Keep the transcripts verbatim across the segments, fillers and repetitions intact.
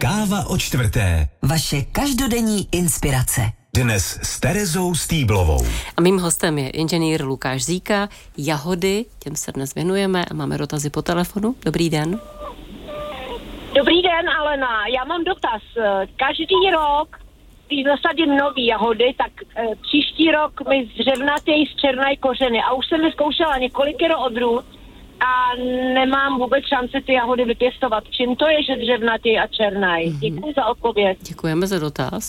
Káva o čtvrté. Vaše každodenní inspirace. Dnes s Terezou Stýblovou. A mým hostem je inženýr Lukáš Zíka. Jahody, těm se dnes věnujeme a máme dotazy po telefonu. Dobrý den. Dobrý den, Alena. Já mám dotaz. Každý rok, když zasadím nový jahody, tak e, příští rok mi zřevnatěj zčernají kořeny. A už jsem je zkoušela několik odrůd a nemám vůbec šanci ty jahody vypěstovat. Čím to je, že dřevnatěj a černají? Mm-hmm. Děkuji za odpověď. Děkujeme za dotaz.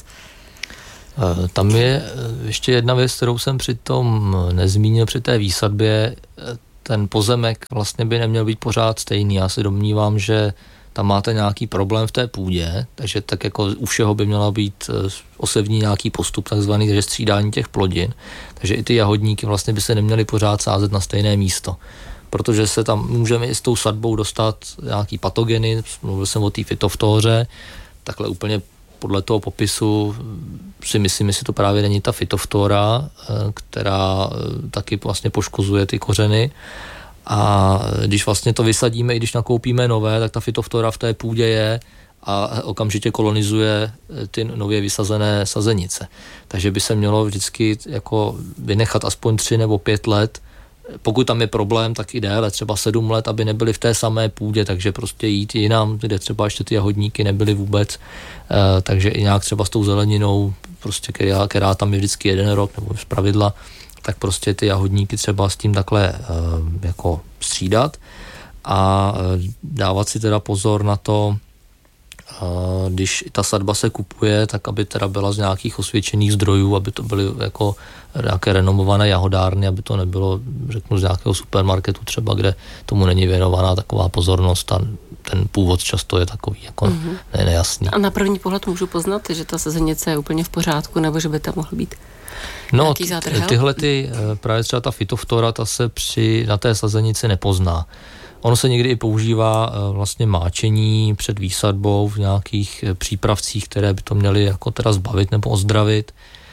Tam je ještě jedna věc, kterou jsem přitom nezmínil při té výsadbě. Ten pozemek vlastně by neměl být pořád stejný. Já se domnívám, že tam máte nějaký problém v té půdě, takže tak jako u všeho by měla být osevní nějaký postup takzvaný, takže střídání těch plodin. Takže i ty jahodníky vlastně by se neměly pořád sázet na stejné místo, protože se tam můžeme i s tou sadbou dostat nějaký patogeny, mluvil jsem o té fytoftóře, takhle úplně podle toho popisu si myslím, jestli to právě není ta fytoftóra, která taky vlastně poškozuje ty kořeny. A když vlastně to vysadíme, i když nakoupíme nové, tak ta fytoftóra v té půdě je a okamžitě kolonizuje ty nově vysazené sazenice. Takže by se mělo vždycky jako vynechat aspoň tři nebo pět let. Pokud tam je problém, tak i déle, třeba sedm let, aby nebyly v té samé půdě, takže prostě jít jinam, kde třeba ještě ty jahodníky nebyly vůbec, e, takže i nějak třeba s tou zeleninou, prostě která, která tam je vždycky jeden rok, nebo z pravidla, tak prostě ty jahodníky třeba s tím takhle e, jako střídat a e, dávat si teda pozor na to, e, když ta sadba se kupuje, tak aby teda byla z nějakých osvědčených zdrojů, aby to byly jako nějaké renomované jahodárny, aby to nebylo, řeknu, z nějakého supermarketu třeba, kde tomu není věnovaná taková pozornost a ten původ často je takový jako mm-hmm. ne, nejasný. A na první pohled můžu poznat, že ta sazenice je úplně v pořádku, nebo že by tam mohl být no, nějaký zádrhel? Tyhle ty, právě třeba ta fytoftora, ta se při, na té sazenici nepozná. Ono se někdy i používá vlastně máčení před výsadbou v nějakých přípravcích, které by to měly jako teda zbavit nebo ozdravit.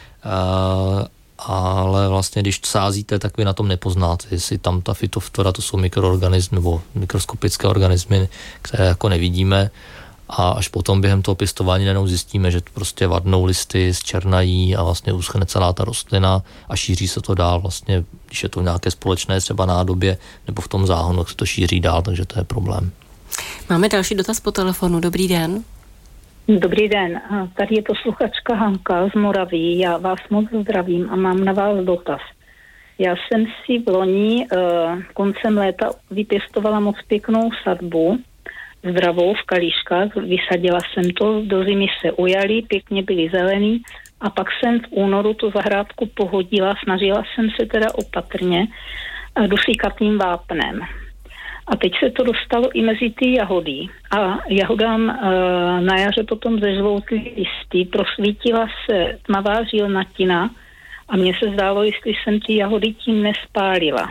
Ale vlastně, když sázíte, tak vy na tom nepoznáte, jestli tam ta fytoftora, to jsou mikroorganismy nebo mikroskopické organismy, které jako nevidíme a až potom během toho pěstování najednou zjistíme, že prostě vadnou listy, zčernají a vlastně uschne celá ta rostlina a šíří se to dál vlastně, když je to v nějaké společné třeba nádobě nebo v tom záhonu, tak se to šíří dál, takže to je problém. Máme další dotaz po telefonu. Dobrý den. Dobrý den, tady je posluchačka Hanka z Moravy, já vás moc zdravím a mám na vás dotaz. Já jsem si v loni koncem léta vypěstovala moc pěknou sadbu, zdravou v kalíškách, vysadila jsem to, do zimy se ujali, pěkně byly zelený a pak jsem v únoru tu zahrádku pohodila, snažila jsem se teda opatrně dusíkatým vápnem. A teď se to dostalo i mezi ty jahody. A jahodám e, na jaře potom zežloutly listy, prosvítila se tmavá žilnatina a mně se zdálo, jestli jsem ty jahody tím nespálila.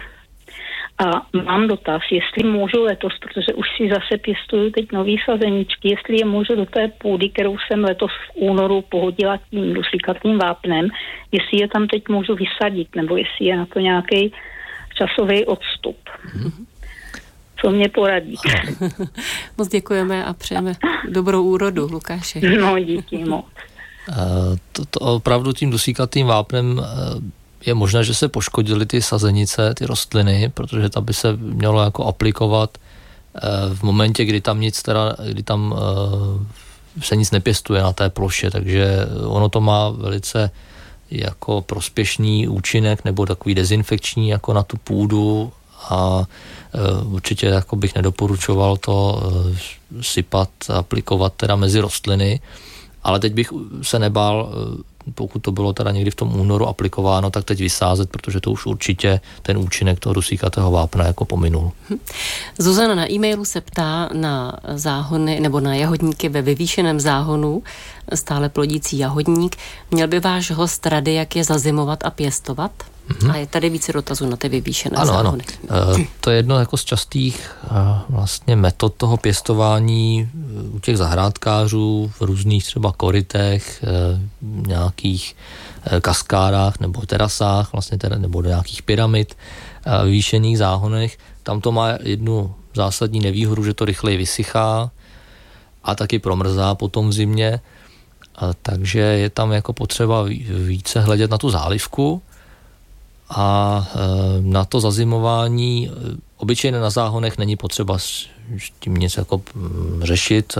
A mám dotaz, jestli můžu letos, protože už si zase pěstuju teď nový sazeničky, jestli je můžu do té půdy, kterou jsem letos v únoru pohodila tím dusíkatým vápnem, jestli je tam teď můžu vysadit, nebo jestli je na to nějaký časový odstup. Mm-hmm. Co mě poradí. Moc děkujeme a přejeme dobrou úrodu, Lukáši. No, díky moc. To, to opravdu tím dusíkatým vápnem je možné, že se poškodily ty sazenice, ty rostliny, protože tam by se mělo jako aplikovat v momentě, kdy tam nic teda, kdy tam se nic nepěstuje na té ploše, takže ono to má velice jako prospěšný účinek nebo takový dezinfekční jako na tu půdu a určitě jako bych nedoporučoval to sypat, aplikovat teda mezi rostliny, ale teď bych se nebál, pokud to bylo teda někdy v tom únoru aplikováno, tak teď vysázet, protože to už určitě ten účinek toho dusíkatého vápna jako pominul. Zuzana na e-mailu se ptá na záhony nebo na jahodníky ve vyvýšeném záhonu, stále plodící jahodník. Měl by váš host rady, jak je zazimovat a pěstovat? Mm-hmm. A je tady více dotazů na ty vyvýšené ano, záhony. Ano, e, to je jedno jako z častých e, vlastně metod toho pěstování u těch zahrádkářů v různých třeba korytech, e, nějakých e, kaskádách nebo terasách, vlastně teda, nebo nějakých pyramid, e, vyvýšených záhonech. Tam to má jednu zásadní nevýhodu, že to rychleji vysychá a taky promrzá potom v zimě, a takže je tam jako potřeba více hledět na tu zálivku a na to zazimování. Obyčejně na záhonech není potřeba s tím nic jako řešit.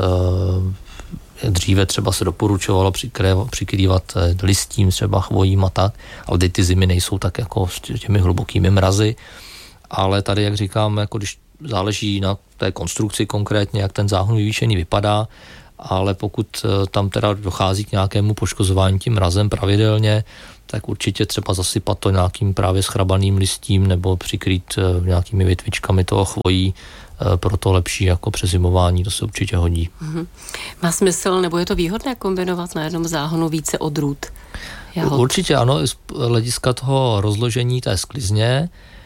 Dříve třeba se doporučovalo přikrývat listím, třeba chvojím a tak, ale teď ty zimy nejsou tak jako s těmi hlubokými mrazy. Ale tady, jak říkám, jako když záleží na té konstrukci konkrétně, jak ten záhon vyvýšený vypadá, ale pokud tam teda dochází k nějakému poškozování tím mrazem pravidelně, tak určitě třeba zasypat to nějakým právě schrabaným listím nebo přikrýt nějakými větvičkami toho chvojí, pro to lepší jako přezimování, to se určitě hodí. Mm-hmm. Má smysl, nebo je to výhodné kombinovat na jednom záhonu více odrůd jahod? Určitě ano, z hlediska toho rozložení té sklizně.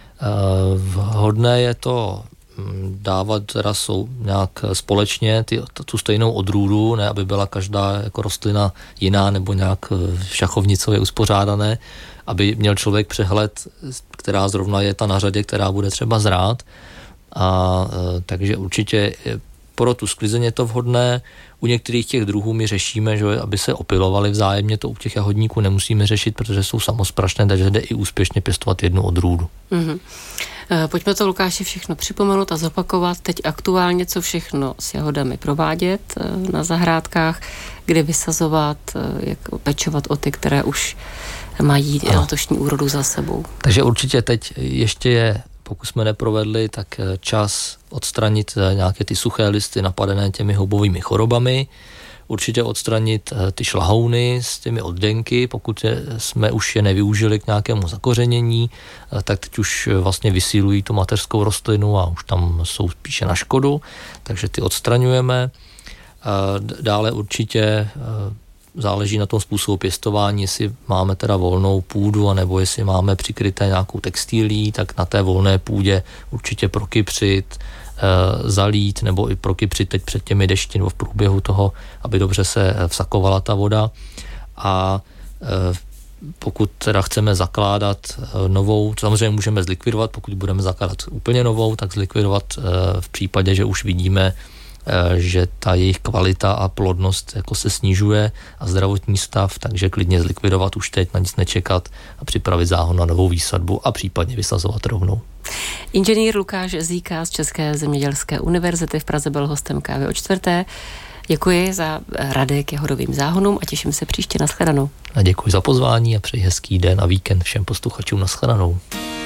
Vhodné je to dávat teda jsou nějak společně ty, tu stejnou odrůdu, ne aby byla každá jako rostlina jiná nebo nějak šachovnicově uspořádané, aby měl člověk přehled, která zrovna je ta na řadě, která bude třeba zrát. A takže určitě pro tu sklizeň je to vhodné. U některých těch druhů my řešíme, že aby se opilovali vzájemně, to u těch jahodníků nemusíme řešit, protože jsou samosprašné, takže jde i úspěšně pěstovat jednu odrůdu. Mm-hmm. Pojďme to, Lukáši, všechno připomenout a zopakovat teď aktuálně, co všechno s jahodami provádět na zahrádkách, kdy vysazovat, jak pečovat o ty, které už mají letošní úrodu za sebou. Takže určitě teď ještě je, pokud jsme neprovedli, tak čas odstranit nějaké ty suché listy napadené těmi houbovými chorobami, určitě odstranit ty šlahouny s těmi oddenky, pokud jsme už je nevyužili k nějakému zakořenění, tak teď už vlastně vysílují tu mateřskou rostlinu a už tam jsou spíše na škodu, takže ty odstraňujeme. Dále určitě záleží na tom způsobu pěstování, jestli máme teda volnou půdu, anebo jestli máme přikryté nějakou textilí, tak na té volné půdě určitě prokypřit, e, zalít, nebo i prokypřit teď před těmi dešti, nebo v průběhu toho, aby dobře se vsakovala ta voda. A e, pokud teda chceme zakládat e, novou, samozřejmě můžeme zlikvidovat, pokud budeme zakládat úplně novou, tak zlikvidovat e, v případě, že už vidíme, že ta jejich kvalita a plodnost jako se snižuje a zdravotní stav, takže klidně zlikvidovat už teď, na nic nečekat a připravit záhon na novou výsadbu a případně vysazovat rovnou. Inženýr Lukáš Zíka z České zemědělské univerzity v Praze byl hostem Kávy o čtvrté. Děkuji za rady k jahodovým záhonům a těším se příště. Nashledanou. A děkuji za pozvání a přeji hezký den a víkend všem posluchačům. Nashledanou.